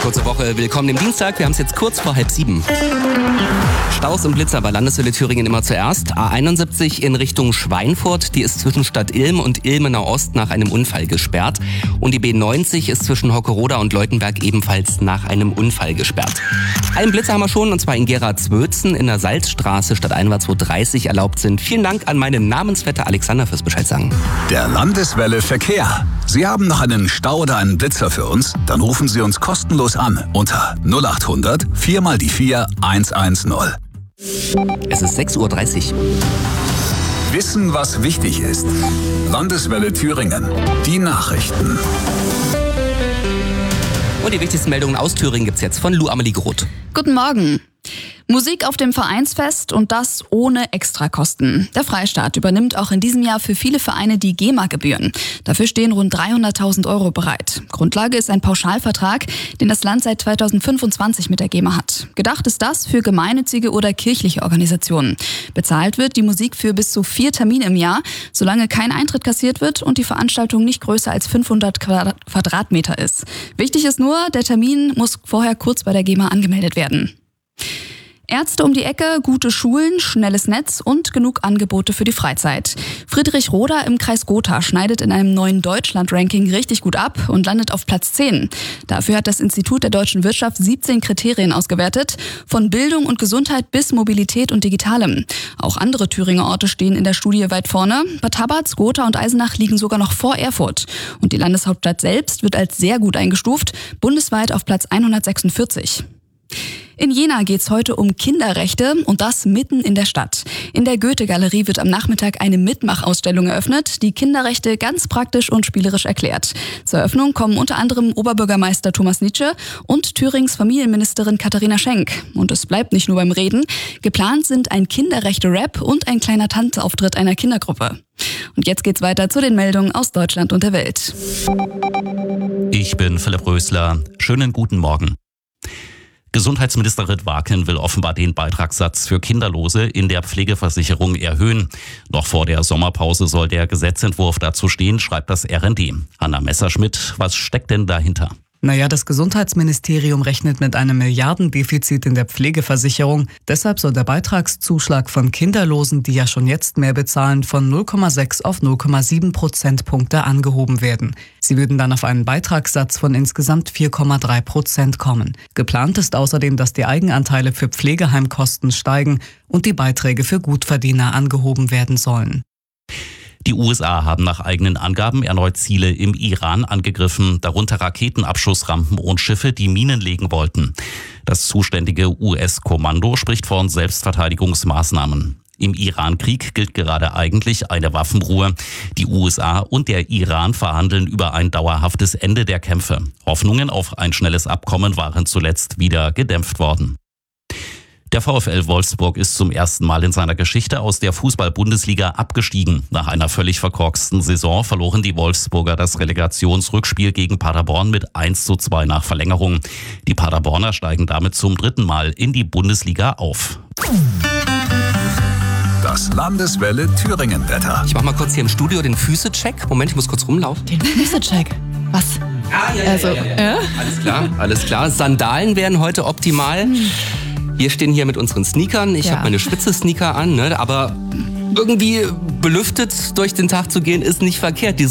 kurze Woche. Willkommen im Dienstag. Wir haben es jetzt kurz vor 6:30. Staus und Blitzer bei Landeshölle Thüringen immer zuerst. A71 in Richtung Schweinfurt. Die ist zwischen Stadt Ilm und Ilmenau Ost nach einem Unfall gesperrt. Und die B90 ist zwischen Hockeroda und Leutenberg ebenfalls nach einem Unfall gesperrt. Einen Blitzer haben wir schon, und zwar in Gera-Zwötzen in der Salzstraße stadteinwärts, wo 30 erlaubt sind. Vielen Dank an meinen Namensvetter Alexander fürs Bescheid sagen. Der Landeswelle Verkehr. Sie haben noch einen Stau oder einen Blitzer für uns? Dann rufen Sie uns kostenlos an unter 0800 4 mal die 4 110. Es ist 6:30 Uhr. Wissen, was wichtig ist. Landeswelle Thüringen. Die Nachrichten. Und die wichtigsten Meldungen aus Thüringen gibt's jetzt von Lou Amelie Groth. Guten Morgen. Musik auf dem Vereinsfest, und das ohne Extrakosten. Der Freistaat übernimmt auch in diesem Jahr für viele Vereine die GEMA-Gebühren. Dafür stehen rund 300.000 € bereit. Grundlage ist ein Pauschalvertrag, den das Land seit 2025 mit der GEMA hat. Gedacht ist das für gemeinnützige oder kirchliche Organisationen. Bezahlt wird die Musik für bis zu 4 Termine im Jahr, solange kein Eintritt kassiert wird und die Veranstaltung nicht größer als 500 Quadratmeter ist. Wichtig ist nur, der Termin muss vorher kurz bei der GEMA angemeldet werden. Ärzte um die Ecke, gute Schulen, schnelles Netz und genug Angebote für die Freizeit. Friedrich Roda im Kreis Gotha schneidet in einem neuen Deutschland-Ranking richtig gut ab und landet auf Platz 10. Dafür hat das Institut der deutschen Wirtschaft 17 Kriterien ausgewertet, von Bildung und Gesundheit bis Mobilität und Digitalem. Auch andere Thüringer Orte stehen in der Studie weit vorne. Bad Haberts, Gotha und Eisenach liegen sogar noch vor Erfurt. Und die Landeshauptstadt selbst wird als sehr gut eingestuft, bundesweit auf Platz 146. In Jena geht's heute um Kinderrechte, und das mitten in der Stadt. In der Goethe-Galerie wird am Nachmittag eine Mitmachausstellung eröffnet, die Kinderrechte ganz praktisch und spielerisch erklärt. Zur Eröffnung kommen unter anderem Oberbürgermeister Thomas Nitsche und Thürings Familienministerin Katharina Schenk. Und es bleibt nicht nur beim Reden. Geplant sind ein Kinderrechte-Rap und ein kleiner Tanzauftritt einer Kindergruppe. Und jetzt geht's weiter zu den Meldungen aus Deutschland und der Welt. Ich bin Philipp Rösler. Schönen guten Morgen. Gesundheitsminister Ritt-Waken will offenbar den Beitragssatz für Kinderlose in der Pflegeversicherung erhöhen. Noch vor der Sommerpause soll der Gesetzentwurf dazu stehen, schreibt das RND. Hanna Messerschmidt, was steckt denn dahinter? Das Gesundheitsministerium rechnet mit einem Milliardendefizit in der Pflegeversicherung. Deshalb soll der Beitragszuschlag von Kinderlosen, die ja schon jetzt mehr bezahlen, von 0,6 auf 0,7 Prozentpunkte angehoben werden. Sie würden dann auf einen Beitragssatz von insgesamt 4,3% kommen. Geplant ist außerdem, dass die Eigenanteile für Pflegeheimkosten steigen und die Beiträge für Gutverdiener angehoben werden sollen. Die USA haben nach eigenen Angaben erneut Ziele im Iran angegriffen, darunter Raketenabschussrampen und Schiffe, die Minen legen wollten. Das zuständige US-Kommando spricht von Selbstverteidigungsmaßnahmen. Im Iran-Krieg gilt gerade eigentlich eine Waffenruhe. Die USA und der Iran verhandeln über ein dauerhaftes Ende der Kämpfe. Hoffnungen auf ein schnelles Abkommen waren zuletzt wieder gedämpft worden. Der VfL Wolfsburg ist zum ersten Mal in seiner Geschichte aus der Fußball-Bundesliga abgestiegen. Nach einer völlig verkorksten Saison verloren die Wolfsburger das Relegationsrückspiel gegen Paderborn mit 1:2 nach Verlängerung. Die Paderborner steigen damit zum 3. Mal in die Bundesliga auf. Das Landeswelle Thüringen-Wetter. Ich mach mal kurz hier im Studio den Füße-Check. Moment, ich muss kurz rumlaufen. Den Füße-Check? Was? Ja. Alles klar. Sandalen wären heute optimal. Wir stehen hier mit unseren Sneakern. Ich habe meine Spitze-Sneaker an, ne? Aber irgendwie belüftet durch den Tag zu gehen ist nicht verkehrt. Die